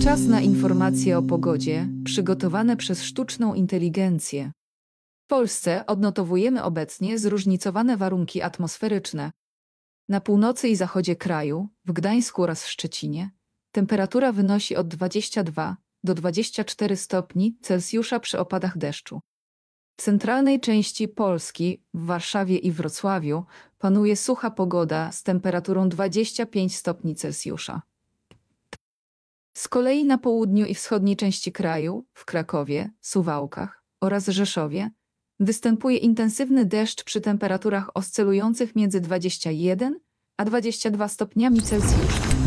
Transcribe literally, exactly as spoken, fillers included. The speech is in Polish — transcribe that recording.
Czas na informacje o pogodzie przygotowane przez sztuczną inteligencję. W Polsce odnotowujemy obecnie zróżnicowane warunki atmosferyczne. Na północy i zachodzie kraju, w Gdańsku oraz w Szczecinie, temperatura wynosi od dwudziestu dwóch do dwudziestu czterech stopni Celsjusza przy opadach deszczu. W centralnej części Polski, w Warszawie i Wrocławiu, panuje sucha pogoda z temperaturą dwudziestu pięciu stopni Celsjusza. Z kolei na południu i wschodniej części kraju, w Krakowie, Suwałkach oraz Rzeszowie, występuje intensywny deszcz przy temperaturach oscylujących między dwudziestoma jeden a dwudziestoma dwoma stopniami Celsjusza.